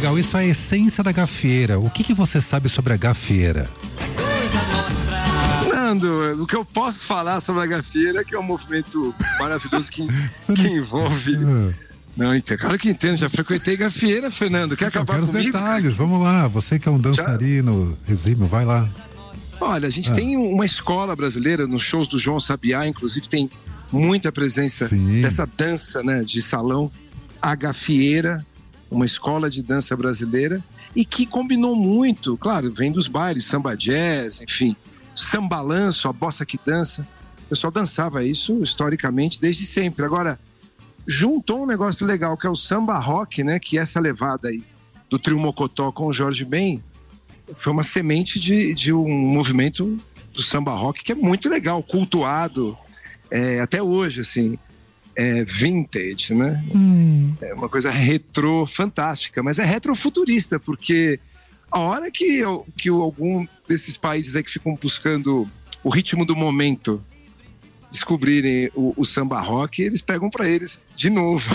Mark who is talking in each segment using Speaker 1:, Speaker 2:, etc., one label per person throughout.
Speaker 1: legal, isso é a essência da gafieira. O que você sabe sobre a gafieira?
Speaker 2: Fernando, o que eu posso falar sobre a gafieira é que é um movimento maravilhoso que envolve... Não, claro que entendo, já frequentei gafieira, Fernando. Quer acabar comigo?
Speaker 1: Eu quero os detalhes, vamos lá. Você que é um dançarino exímio, vai lá.
Speaker 2: Olha, a gente tem uma escola brasileira, nos shows do João Sabiá, inclusive tem muita presença dessa dança, né, de salão, a gafieira, uma escola de dança brasileira, e que combinou muito, claro, vem dos bailes, samba jazz, enfim, sambalanço, a bossa que dança. O pessoal dançava isso historicamente desde sempre. Agora, juntou um negócio legal que é o samba rock, né? Que essa levada aí do Trio Mocotó com o Jorge Ben foi uma semente de um movimento do samba rock que é muito legal, cultuado até hoje, assim, vintage, né? É uma coisa retrô fantástica, mas é retrofuturista, porque a hora que algum desses países aí que ficam buscando o ritmo do momento descobrirem o samba rock, eles pegam pra eles de novo.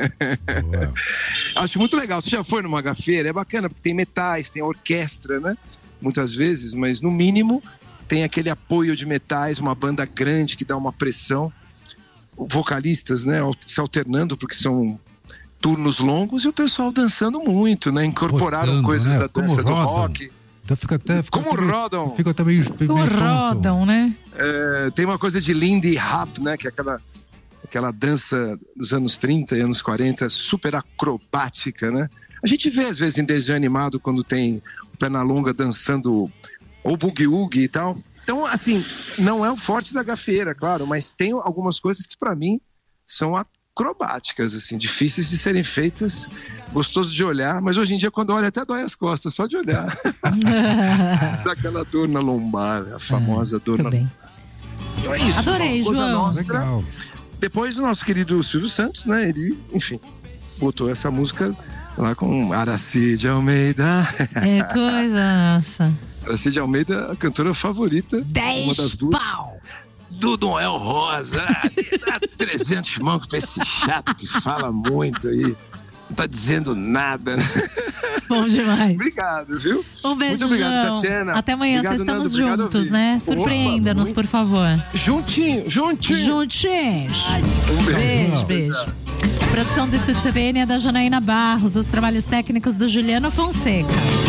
Speaker 2: Acho muito legal. Você já foi numa gafieira? É bacana, porque tem metais, tem orquestra, né? Muitas vezes, mas no mínimo tem aquele apoio de metais, uma banda grande que dá uma pressão, vocalistas, né, se alternando, porque são turnos longos, e o pessoal dançando muito, né? Incorporaram rodando, coisas, né, da dança do rock.
Speaker 1: Então fica até
Speaker 2: rodam.
Speaker 1: Fica até meio
Speaker 3: rodam, né?
Speaker 2: Tem uma coisa de Lindy Hop, né? Que é aquela dança dos anos 30 e anos 40, super acrobática, né? A gente vê às vezes em desenho animado quando tem o Pernalonga dançando ou boogie-woogie e tal. Então, assim, não é o forte da gafieira, claro, mas tem algumas coisas que pra mim são acrobáticas, assim, difíceis de serem feitas, gostoso de olhar, mas hoje em dia quando olha até dói as costas, só de olhar. Dá aquela dor na lombar, a famosa dor na lombar. Então é isso.
Speaker 3: Adorei, João.
Speaker 1: Legal.
Speaker 2: Depois o nosso querido Silvio Santos, né, ele, enfim, botou essa música lá com Aracide Almeida.
Speaker 3: É coisa, nossa.
Speaker 2: Aracide Almeida, a cantora favorita.
Speaker 3: 10
Speaker 2: uma das duas.
Speaker 3: pau!
Speaker 2: Do Noel Rosa, dá 300 mãos pra esse chato que fala muito aí, não tá dizendo nada.
Speaker 3: Bom demais.
Speaker 2: Obrigado, viu?
Speaker 3: Um beijo,
Speaker 2: muito obrigado,
Speaker 3: João.
Speaker 2: Tatiana.
Speaker 3: Até amanhã,
Speaker 2: obrigado,
Speaker 3: estamos
Speaker 2: Nando,
Speaker 3: juntos, né? Surpreenda-nos, por favor.
Speaker 2: Juntinhos.
Speaker 3: Juntinhos.
Speaker 2: Um
Speaker 3: Beijo. A produção do Estúdio CBN é da Janaína Barros, os trabalhos técnicos do Juliano Fonseca.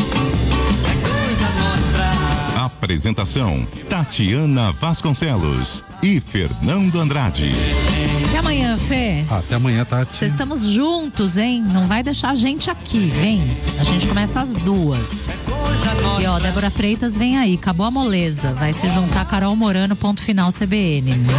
Speaker 4: Apresentação: Tatiana Vasconcelos e Fernando Andrade.
Speaker 3: Até amanhã, Fê.
Speaker 1: Até amanhã, Tati.
Speaker 3: Vocês estamos juntos, hein? Não vai deixar a gente aqui, vem. A gente começa às 2. E ó, Débora Freitas vem aí, acabou a moleza. Vai se juntar a Carol Morano, ponto final CBN.